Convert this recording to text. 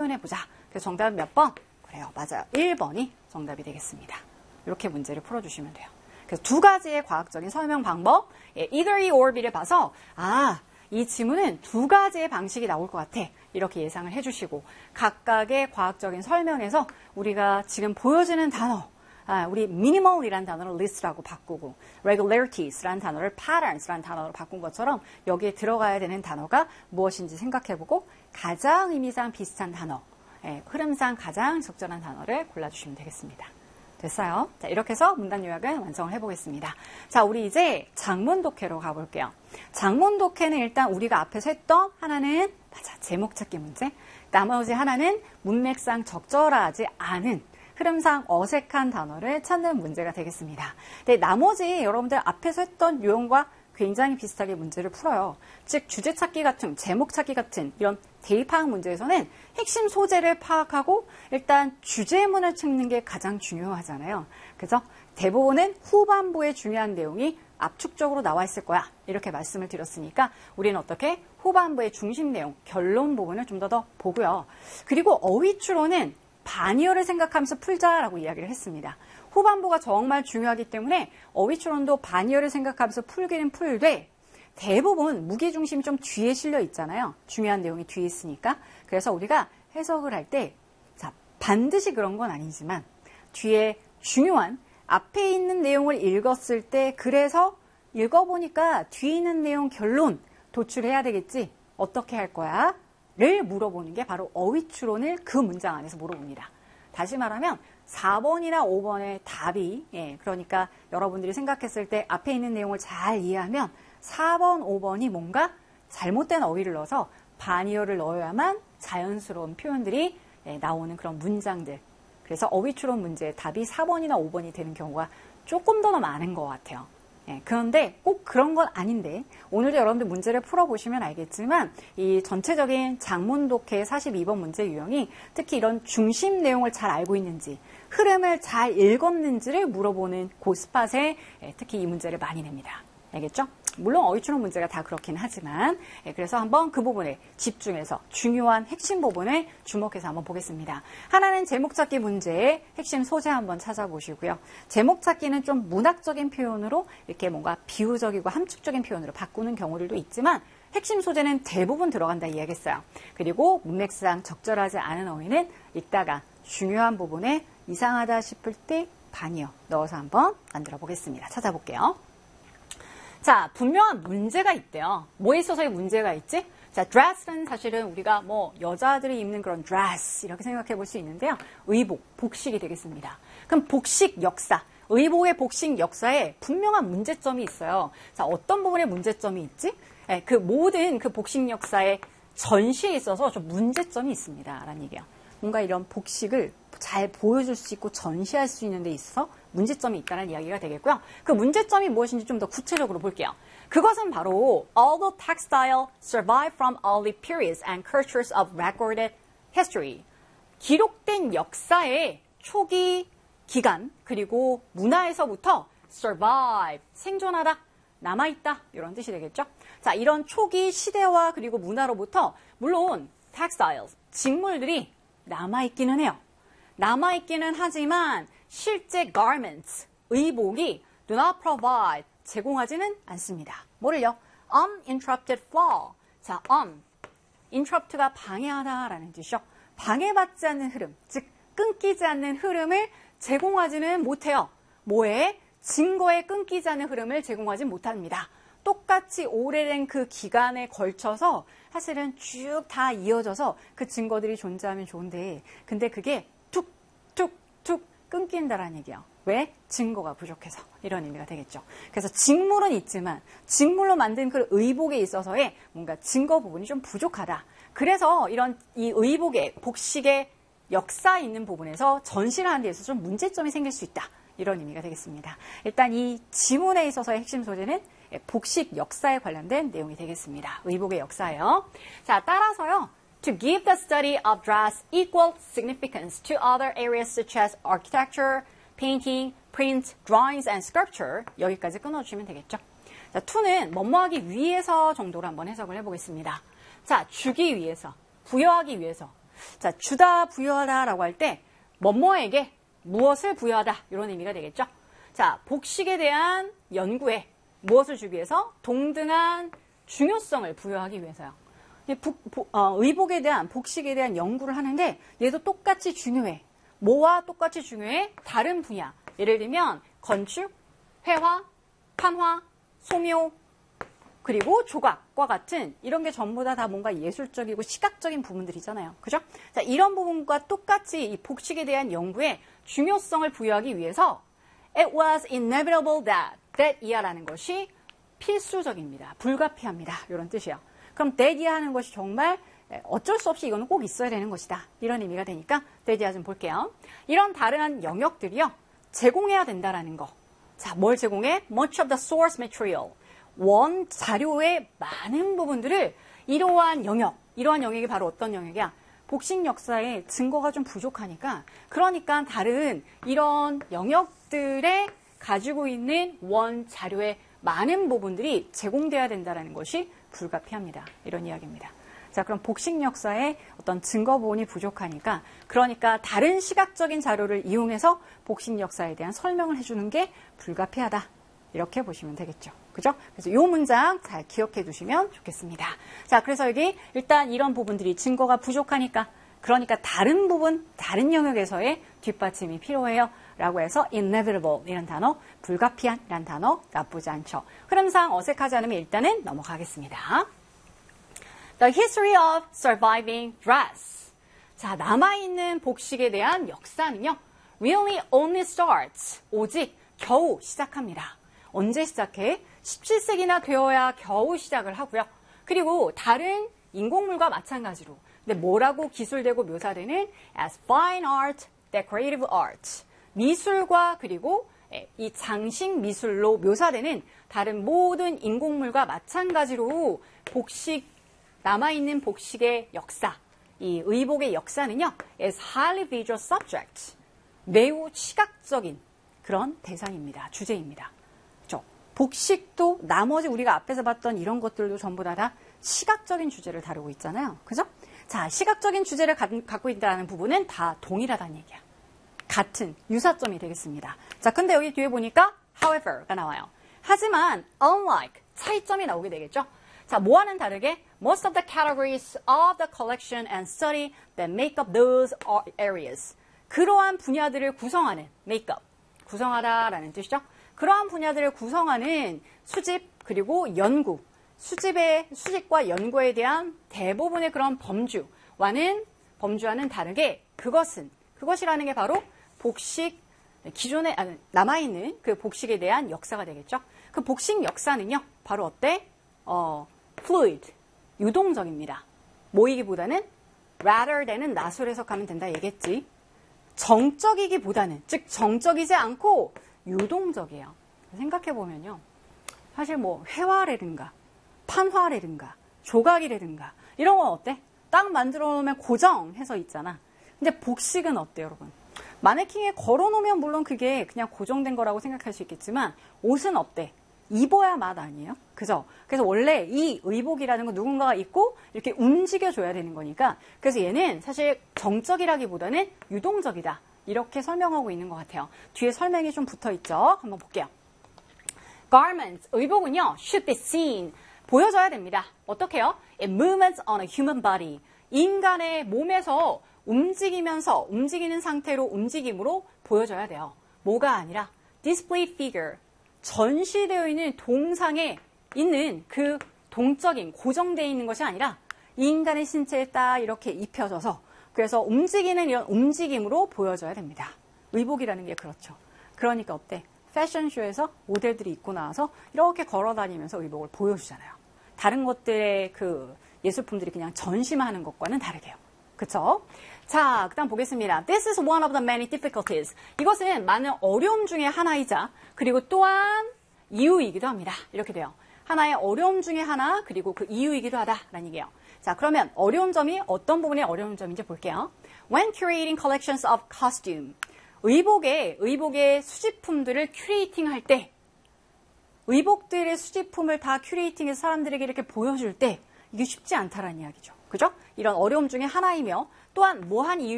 표현해보자. 그래서 정답은 몇 번? 그래요. 맞아요. 1번이 정답이 되겠습니다. 이렇게 문제를 풀어주시면 돼요. 그래서 두 가지의 과학적인 설명 방법, either, or, b를 봐서 이 지문은 두 가지의 방식이 나올 것 같아. 이렇게 예상을 해주시고 각각의 과학적인 설명에서 우리가 지금 보여지는 단어, 우리 minimal이라는 단어를 list라고 바꾸고 regularities라는 단어를 patterns라는 단어로 바꾼 것처럼 여기에 들어가야 되는 단어가 무엇인지 생각해보고 가장 의미상 비슷한 단어, 흐름상 가장 적절한 단어를 골라주시면 되겠습니다. 됐어요? 자, 이렇게 해서 문단 요약을 완성을 해보겠습니다. 자, 우리 이제 장문 독해로 가볼게요. 장문 독해는 일단 우리가 앞에서 했던 하나는 제목 찾기 문제, 나머지 하나는 문맥상 적절하지 않은 흐름상 어색한 단어를 찾는 문제가 되겠습니다. 근데 나머지 여러분들 앞에서 했던 유형과 굉장히 비슷하게 문제를 풀어요. 즉 주제 찾기 같은, 제목 찾기 같은 이런 대입 파악 문제에서는 핵심 소재를 파악하고 일단 주제문을 찾는 게 가장 중요하잖아요. 그래서 대부분은 후반부에 중요한 내용이 압축적으로 나와 있을 거야. 이렇게 말씀을 드렸으니까 우리는 어떻게 후반부의 중심 내용, 결론 부분을 좀 더 보고요. 그리고 어휘 추론은 반이어를 생각하면서 풀자라고 이야기를 했습니다. 후반부가 정말 중요하기 때문에 어휘 추론도 반이어를 생각하면서 풀기는 풀되 대부분 무게중심이 좀 뒤에 실려 있잖아요. 중요한 내용이 뒤에 있으니까. 그래서 우리가 해석을 할 때 반드시 그런 건 아니지만 뒤에 중요한 앞에 있는 내용을 읽었을 때 그래서 읽어보니까 뒤에 있는 내용 결론 도출해야 되겠지. 어떻게 할 거야? 를 물어보는 게 바로 어휘 추론을 그 문장 안에서 물어봅니다. 다시 말하면 4번이나 5번의 답이 그러니까 여러분들이 생각했을 때 앞에 있는 내용을 잘 이해하면 4번, 5번이 뭔가 잘못된 어휘를 넣어서 반이어를 넣어야만 자연스러운 표현들이 나오는 그런 문장들. 그래서 어휘 추론 문제의 답이 4번이나 5번이 되는 경우가 조금 더 많은 것 같아요. 그런데 꼭 그런 건 아닌데 오늘도 여러분들 문제를 풀어보시면 알겠지만 이 전체적인 장문 독해 42번 문제 유형이 특히 이런 중심 내용을 잘 알고 있는지 흐름을 잘 읽었는지를 물어보는 그 스팟에 특히 이 문제를 많이 냅니다. 알겠죠? 물론 어휘 추론 문제가 다 그렇긴 하지만 그래서 한번 그 부분에 집중해서 중요한 핵심 부분을 주목해서 한번 보겠습니다. 하나는 제목 찾기 문제의 핵심 소재 한번 찾아보시고요. 제목 찾기는 좀 문학적인 표현으로 이렇게 뭔가 비유적이고 함축적인 표현으로 바꾸는 경우들도 있지만 핵심 소재는 대부분 들어간다 이야기했어요. 그리고 문맥상 적절하지 않은 어휘는 읽다가 중요한 부분에 이상하다 싶을 때 반이어 넣어서 한번 만들어 보겠습니다. 찾아볼게요. 자, 분명한 문제가 있대요. 뭐에 있어서의 문제가 있지? 자, dress는 사실은 우리가 뭐 여자들이 입는 그런 dress 이렇게 생각해 볼 수 있는데요. 의복, 복식이 되겠습니다. 그럼 복식 역사, 의복의 복식 역사에 분명한 문제점이 있어요. 자, 어떤 부분에 문제점이 있지? 그 모든 그 복식 역사의 전시에 있어서 좀 문제점이 있습니다. 라는 얘기예요. 뭔가 이런 복식을 잘 보여줄 수 있고 전시할 수 있는 데 있어서 문제점이 있다는 이야기가 되겠고요. 그 문제점이 무엇인지 좀 더 구체적으로 볼게요. 그것은 바로 Although textile survive from early periods and cultures of recorded history. 기록된 역사의 초기 기간 그리고 문화에서부터 survive, 생존하다, 남아있다 이런 뜻이 되겠죠. 자, 이런 초기 시대와 그리고 문화로부터 물론 textiles, 직물들이 남아있기는 해요. 남아있기는 하지만 실제 garments, 의복이 do not provide, 제공하지는 않습니다. 뭐를요? Uninterrupted flow. 자, interrupt가 방해하다라는 뜻이죠. 방해받지 않는 흐름, 즉 끊기지 않는 흐름을 제공하지는 못해요. 뭐에? 증거에 끊기지 않는 흐름을 제공하지 못합니다. 똑같이 오래된 그 기간에 걸쳐서 사실은 쭉 다 이어져서 그 증거들이 존재하면 좋은데 근데 그게 툭툭툭 끊긴다라는 얘기예요. 왜? 증거가 부족해서 이런 의미가 되겠죠. 그래서 직물은 있지만 직물로 만든 그 의복에 있어서의 뭔가 증거 부분이 좀 부족하다. 그래서 이런 이 의복의 복식의 역사 있는 부분에서 전시를 하는 데 있어서 좀 문제점이 생길 수 있다. 이런 의미가 되겠습니다. 일단 이 지문에 있어서의 핵심 소재는 복식 역사에 관련된 내용이 되겠습니다. 의복의 역사예요. 자, 따라서요. To give the study of dress equal significance to other areas such as architecture, painting, print, drawings, and sculpture. 여기까지 끊어주시면 되겠죠. 자, to는 뭐뭐하기 위해서 정도로 한번 해석을 해보겠습니다. 자, 주기 위해서, 부여하기 위해서. 자, 주다, 부여하다라고 할 때 뭐뭐에게 무엇을 부여하다 이런 의미가 되겠죠. 자, 복식에 대한 연구에 무엇을 주기 위해서? 동등한 중요성을 부여하기 위해서요. 의복에 대한 복식에 대한 연구를 하는데 얘도 똑같이 중요해. 뭐와 똑같이 중요해? 다른 분야. 예를 들면 건축, 회화, 판화, 소묘, 그리고 조각과 같은 이런 게 전부 다 뭔가 예술적이고 시각적인 부분들이잖아요. 그죠? 자, 이런 부분과 똑같이 이 복식에 대한 연구에 중요성을 부여하기 위해서 It was inevitable that 이하라는 것이 필수적입니다. 불가피합니다. 이런 뜻이에요. 그럼 that 이하 하는 것이 정말 어쩔 수 없이 이거는 꼭 있어야 되는 것이다. 이런 의미가 되니까 that 이하 좀 볼게요. 이런 다른 영역들이요. 제공해야 된다라는 거. 자, 뭘 제공해? Much of the source material. 원 자료의 많은 부분들을 이러한 영역이 바로 어떤 영역이야? 복식 역사의 증거가 좀 부족하니까 그러니까 다른 이런 영역들에 가지고 있는 원 자료의 많은 부분들이 제공돼야 된다는 것이 불가피합니다. 이런 이야기입니다. 자, 그럼 복식 역사의 어떤 증거 보온이 부족하니까 그러니까 다른 시각적인 자료를 이용해서 복식 역사에 대한 설명을 해주는 게 불가피하다. 이렇게 보시면 되겠죠. 그죠? 그래서 이 문장 잘 기억해 두시면 좋겠습니다. 자, 그래서 여기 일단 이런 부분들이 증거가 부족하니까 그러니까 다른 부분, 다른 영역에서의 뒷받침이 필요해요. 라고 해서 inevitable 이란 단어, 불가피한 이란 단어 나쁘지 않죠. 흐름상 어색하지 않으면 일단은 넘어가겠습니다. The history of surviving dress. 자, 남아있는 복식에 대한 역사는요. Really only starts. 오직 겨우 시작합니다. 언제 시작해? 17세기나 되어야 겨우 시작을 하고요. 그리고 다른 인공물과 마찬가지로 근데 뭐라고 기술되고 묘사되는 as fine art, decorative art. 미술과 그리고 이 장식 미술로 묘사되는 다른 모든 인공물과 마찬가지로 복식, 남아있는 복식의 역사, 이 의복의 역사는요, is highly visual subject. 매우 시각적인 그런 대상입니다. 주제입니다. 그렇죠? 복식도 나머지 우리가 앞에서 봤던 이런 것들도 전부 다 시각적인 주제를 다루고 있잖아요. 그죠? 자, 시각적인 주제를 갖고 있다는 부분은 다 동일하다는 얘기야. 같은 유사점이 되겠습니다. 자, 근데 여기 뒤에 보니까 however가 나와요. 하지만 unlike 차이점이 나오게 되겠죠. 자, 뭐와는 다르게 most of the categories of the collection and study that make up those areas. 그러한 분야들을 구성하는 make up, 구성하다라는 뜻이죠. 그러한 분야들을 구성하는 수집 그리고 연구, 수집과 연구에 대한 대부분의 그런 범주와는 다르게 그것이라는 게 바로 복식, 기존에 남아있는 그 복식에 대한 역사가 되겠죠. 그 복식 역사는요, 바로 어때? fluid, 유동적입니다. 모이기보다는 rather than은 not으로 해석하면 된다 얘기했지. 정적이기보다는, 즉 정적이지 않고 유동적이에요. 생각해보면요. 사실 뭐 회화라든가 판화라든가 조각이라든가 이런 건 어때? 딱 만들어 놓으면 고정해서 있잖아. 근데 복식은 어때요, 여러분? 마네킹에 걸어놓으면 물론 그게 그냥 고정된 거라고 생각할 수 있겠지만 옷은 어때? 입어야 맛 아니에요? 그죠? 그래서 원래 이 의복이라는 건 누군가가 입고 이렇게 움직여줘야 되는 거니까 그래서 얘는 사실 정적이라기보다는 유동적이다. 이렇게 설명하고 있는 것 같아요. 뒤에 설명이 좀 붙어있죠? 한번 볼게요. Garments, 의복은요. should be seen, 보여져야 됩니다. 어떻게 해요? It moves on a human body. 인간의 몸에서 움직이는 상태로 움직임으로 보여져야 돼요. 뭐가 아니라 display figure, 전시되어 있는 동상에 있는 그 동적인 고정되어 있는 것이 아니라 인간의 신체에 딱 이렇게 입혀져서 그래서 움직이는 이런 움직임으로 보여져야 됩니다. 의복이라는 게 그렇죠. 그러니까 어때? 패션쇼에서 모델들이 입고 나와서 이렇게 걸어다니면서 의복을 보여주잖아요. 다른 것들의 그 예술품들이 그냥 전시만 하는 것과는 다르게요. 그쵸? 자, 그 다음 보겠습니다. This is one of the many difficulties. 이것은 많은 어려움 중에 하나이자 그리고 또한 이유이기도 합니다. 이렇게 돼요. 하나의 어려움 중에 하나 그리고 그 이유이기도 하다라는 얘기예요. 자, 그러면 어려운 점이 어떤 부분이 어려운 점인지 볼게요. When curating collections of costume. 의복의 수집품들을 큐레이팅 할 때 의복들의 수집품을 다 큐레이팅해서 사람들에게 이렇게 보여줄 때 이게 쉽지 않다라는 이야기죠. 그죠? 이런 어려움 중에 하나이며 또한 뭐한 이유